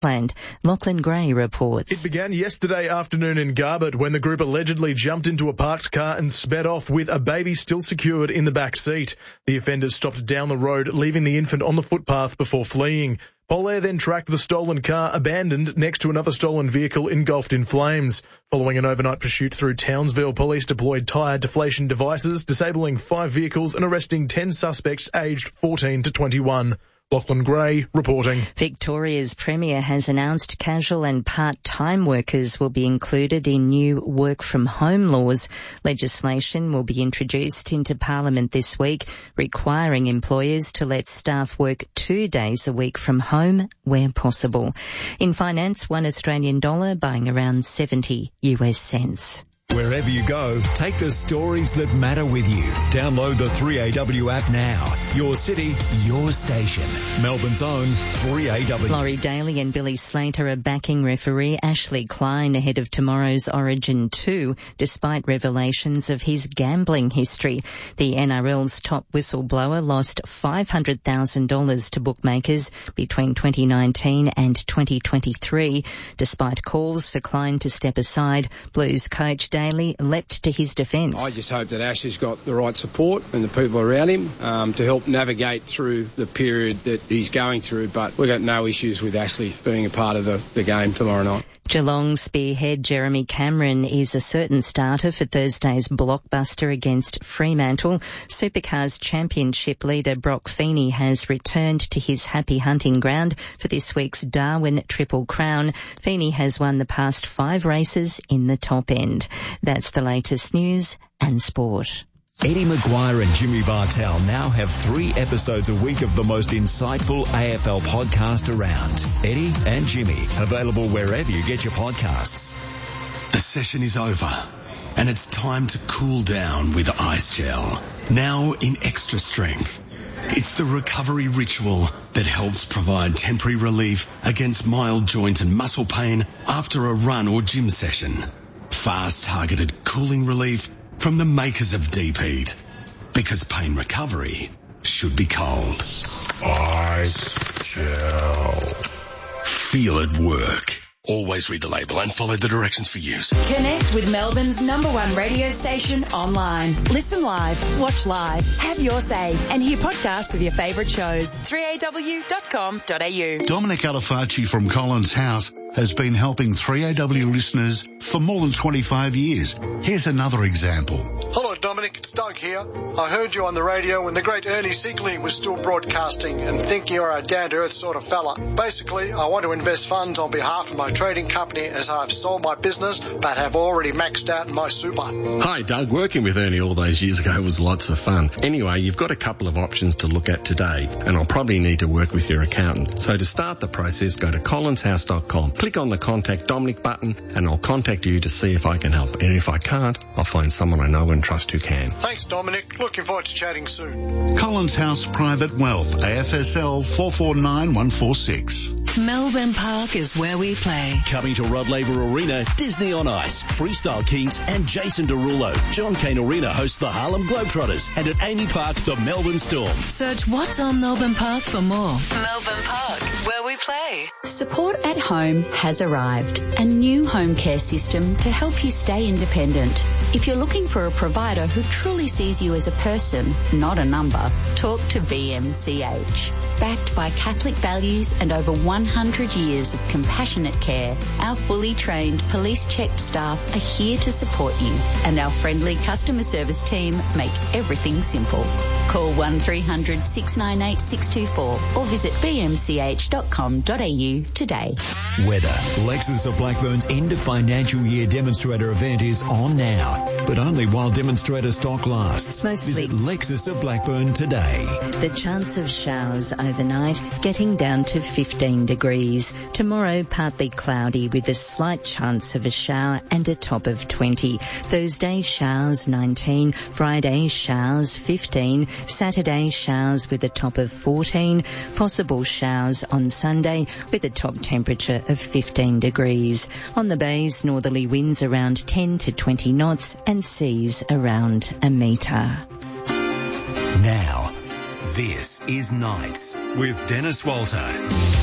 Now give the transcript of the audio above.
Queensland. Lachlan Gray reports. It began yesterday afternoon in Garbutt when the group allegedly jumped into a parked car and sped off with a baby still secured in the back seat. The offenders stopped down the road, leaving the infant on the footpath before fleeing. Polair then tracked the stolen car abandoned next to another stolen vehicle engulfed in flames. Following an overnight pursuit through Townsville, police deployed tyre deflation devices, disabling 5 vehicles and arresting 10 suspects aged 14 to 21. Lachlan Gray reporting. Victoria's Premier has announced casual and part-time workers will be included in new work-from-home laws. Legislation will be introduced into Parliament this week, requiring employers to let staff work 2 days a week from home where possible. In finance, $1 Australian buying around 70 US cents. Wherever you go, take the stories that matter with you. Download the 3AW app now. Your city, your station. Melbourne's own 3AW. Laurie Daly and Billy Slater are backing referee Ashley Klein ahead of tomorrow's Origin 2, despite revelations of his gambling history. The NRL's top whistleblower lost $500,000 to bookmakers between 2019 and 2023. Despite calls for Klein to step aside, Blues coach Daly leapt to his defence. I just hope that Ashley's got the right support and the people around him to help navigate through the period that he's going through, but we've got no issues with Ashley being a part of the game tomorrow night. Geelong spearhead Jeremy Cameron is a certain starter for Thursday's blockbuster against Fremantle. Supercars Championship leader Brock Feeney has returned to his happy hunting ground for this week's Darwin Triple Crown. Feeney has won the past 5 races in the top end. That's the latest news and sport. Eddie Maguire and Jimmy Bartell now have 3 episodes a week of the most insightful AFL podcast around. Eddie and Jimmy, available wherever you get your podcasts. The session is over, and it's time to cool down with Ice Gel. Now in extra strength. It's the recovery ritual that helps provide temporary relief against mild joint and muscle pain after a run or gym session. Fast targeted cooling relief from the makers of Deep Heat, because pain recovery should be cold. Ice Gel. Feel it work. Always read the label and follow the directions for use. Connect with Melbourne's #1 radio station online. Listen live, watch live, have your say, and hear podcasts of your favourite shows. 3aw.com.au. Dominic Alifacci from Collins House has been helping 3AW listeners for more than 25 years. Here's another example. Hello, Dominic. It's Doug here. I heard you on the radio when the great Ernie Sigley was still broadcasting and think you're a down-to-earth sort of fella. Basically, I want to invest funds on behalf of my trading company as I've sold my business but have already maxed out my super. Hi, Doug. Working with Ernie all those years ago was lots of fun. Anyway, you've got a couple of options to look at today, and I'll probably need to work with your accountant. So to start the process, go to collinshouse.com, click on the Contact Dominic button, and I'll contact you to see if I can help. And if I can't, I'll find someone I know and trust who can. Thanks, Dominic. Looking forward to chatting soon. Collins House Private Wealth, AFSL 449146. Melbourne Park is where we play. Coming to Rod Laver Arena, Disney on Ice, Freestyle Kings and Jason Derulo. John Cain Arena hosts the Harlem Globetrotters, and at Amy Park, the Melbourne Storm. Search What's on Melbourne Park for more. Melbourne Park, where we play. Support at Home has arrived, a new home care system to help you stay independent. If you're looking for a provider who truly sees you as a person, not a number, talk to BMCH. Backed by Catholic values and over 100 years of compassionate care, our fully trained police-checked staff are here to support you, and our friendly customer service team make everything simple. Call 1300 698 624 or visit bmch.com.au today. Weather. Lexus of Blackburn's end of financial year demonstrator event is on now, but only while demonstrator stock lasts. Visit Lexus of Blackburn today. The chance of showers overnight, getting down to 15 degrees. Tomorrow, partly cloudy with a slight chance of a shower and a top of 20. Thursday, showers 19. Friday, showers 15. Saturday, showers with a top of 14. Possible showers on Sunday with a top temperature of 15 degrees. On the bays, northerly winds around 10 to 20 knots and seas around a metre. Now, this is Nights with Dennis Walter.